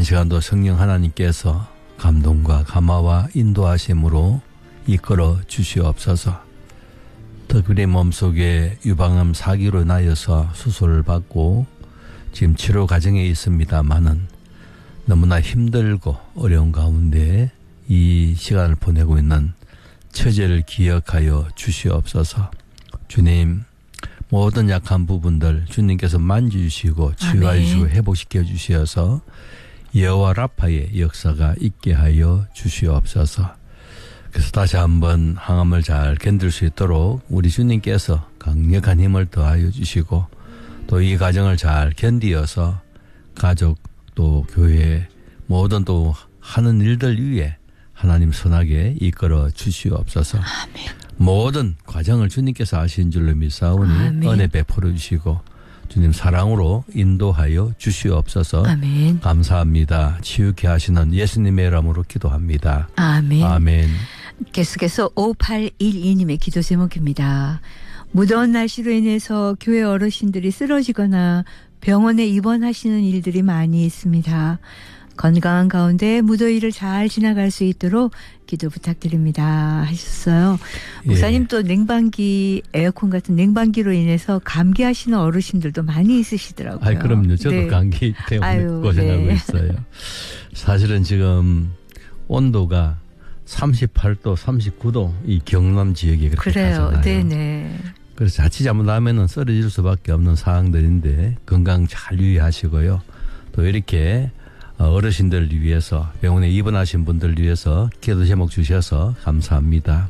시간도 성령 하나님께서 감동과 감화와 인도하심으로 이끌어 주시옵소서. 특별히 몸속에 유방암 사기로 인하여서 수술을 받고 지금 치료 과정에 있습니다마는 너무나 힘들고 어려운 가운데 이 시간을 보내고 있는 처제를 기억하여 주시옵소서. 주님, 모든 약한 부분들 주님께서 만져주시고 치유하여 주시고 회복시켜 주시어서 여호와 라파의 역사가 있게 하여 주시옵소서. 그래서 다시 한번 항암을 잘 견딜 수 있도록 우리 주님께서 강력한 힘을 더하여 주시고 또 이 과정을 잘 견디어서 가족 또 교회 모든 또 하는 일들 위에 하나님 선하게 이끌어 주시옵소서. 아멘. 모든 과정을 주님께서 아신 줄로 믿사오니 아멘. 은혜 베풀어 주시고 주님 사랑으로 인도하여 주시옵소서. 아멘. 감사합니다. 치유케 하시는 예수님의 이름으로 기도합니다. 아멘. 아멘. 계속해서 5812님의 기도 제목입니다. 무더운 날씨로 인해서 교회 어르신들이 쓰러지거나 병원에 입원하시는 일들이 많이 있습니다. 건강한 가운데 무더위를 잘 지나갈 수 있도록 기도 부탁드립니다 하셨어요. 목사님 예. 또 냉방기, 에어컨 같은 냉방기로 인해서 감기하시는 어르신들도 많이 있으시더라고요. 아, 그럼요. 저도 네. 감기 때문에 아유, 고생하고 네. 있어요. 사실은 지금 온도가 38도, 39도 이 경남 지역에 그렇게 그래요. 가잖아요. 네네. 그래서 자칫 잘못하면은 쓰러질 수밖에 없는 상황들인데 건강 잘 유의하시고요. 또 이렇게 어르신들 위해서 병원에 입원하신 분들 위해서 기도 제목 주셔서 감사합니다.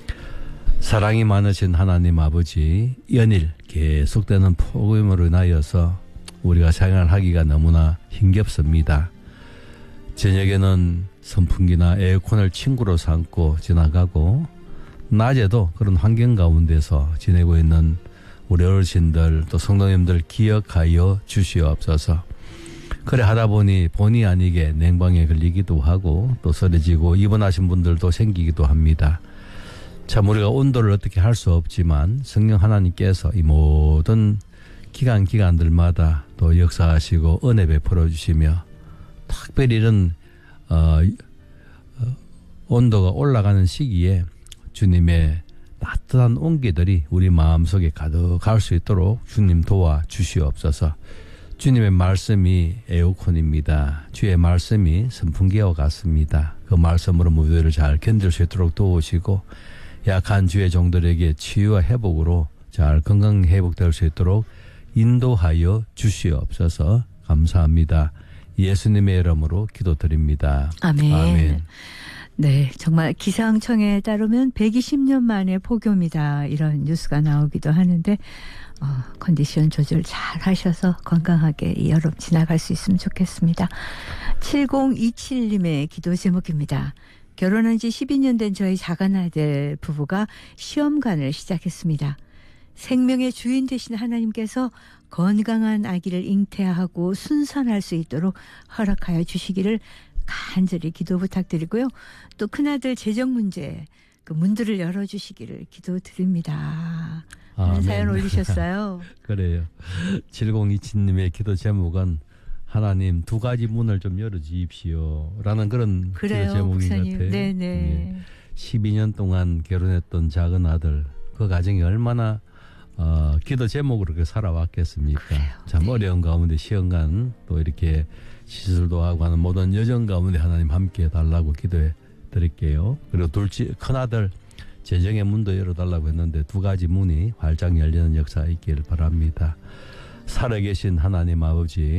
사랑이 많으신 하나님 아버지, 연일 계속되는 폭염으로 인하여서 우리가 생활하기가 너무나 힘겹습니다. 저녁에는 선풍기나 에어컨을 친구로 삼고 지나가고 낮에도 그런 환경 가운데서 지내고 있는 우리 어르신들 또 성도님들 기억하여 주시옵소서. 그래 하다 보니 본의 아니게 냉방에 걸리기도 하고 또 쓰러지고 입원하신 분들도 생기기도 합니다. 참 우리가 온도를 어떻게 할 수 없지만 성령 하나님께서 이 모든 기간들마다 또 역사하시고 은혜 베풀어 주시며 특별히 이런 온도가 올라가는 시기에 주님의 따뜻한 온기들이 우리 마음속에 가득할 수 있도록 주님 도와 주시옵소서. 주님의 말씀이 에어컨입니다. 주의 말씀이 선풍기와 같습니다. 그 말씀으로 무더위를 잘 견딜 수 있도록 도우시고 약한 주의 종들에게 치유와 회복으로 잘 건강 회복될 수 있도록 인도하여 주시옵소서. 감사합니다. 예수님의 이름으로 기도드립니다. 아멘. 아멘. 네, 정말 기상청에 따르면 120년 만에 폭염이다 이런 뉴스가 나오기도 하는데 컨디션 조절 잘 하셔서 건강하게 이 여름 지나갈 수 있으면 좋겠습니다. 7027님의 기도 제목입니다. 결혼한 지 12년 된 저희 작은아들 부부가 시험관을 시작했습니다. 생명의 주인 되신 하나님께서 건강한 아기를 잉태하고 순산할 수 있도록 허락하여 주시기를 간절히 기도 부탁드리고요. 또 큰아들 재정 문제 그 문들을 열어주시기를 기도드립니다. 하는 사연 올리셨어요. 그래요. 7027님의 기도 제목은 하나님 두 가지 문을 좀 열어주십시오 라는 그런 그래요, 기도 제목인 것 목사님. 같아요. 네네. 예. 12년 동안 결혼했던 작은 아들 그 가정이 얼마나 기도 제목으로 그렇게 살아왔겠습니까? 그래요. 참 네. 어려운 가운데 시험관 또 이렇게 시술도 하고 하는 모든 여정 가운데 하나님 함께 해달라고 기도해 드릴게요. 그리고 큰아들 재정의 문도 열어달라고 했는데 두 가지 문이 활짝 열리는 역사가 있기를 바랍니다. 살아계신 하나님 아버지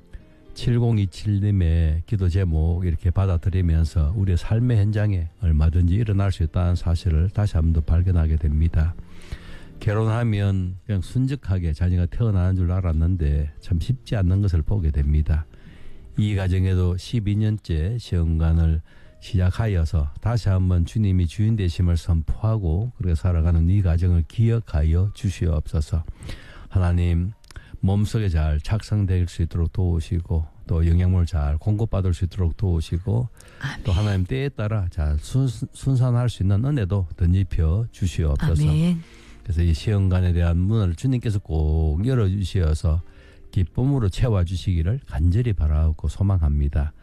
7027님의 기도 제목 이렇게 받아들이면서 우리의 삶의 현장에 얼마든지 일어날 수 있다는 사실을 다시 한 번 더 발견하게 됩니다. 결혼하면 그냥 순직하게 자녀가 태어나는 줄 알았는데 참 쉽지 않는 것을 보게 됩니다. 이 과정에도 12년째 시험관을 시작하여서 다시 한번 주님이 주인 되심을 선포하고 그렇게 살아가는 이 과정을 기억하여 주시옵소서. 하나님 몸속에 잘 착상될 수 있도록 도우시고 또 영양물 잘 공급받을 수 있도록 도우시고 아멘. 또 하나님 때에 따라 잘 순산할 수 있는 은혜도 덧입혀 주시옵소서. 아멘. 그래서 이 시험관에 대한 문을 주님께서 꼭 열어주시어서 기쁨으로 채워주시기를 간절히 바라고 소망합니다.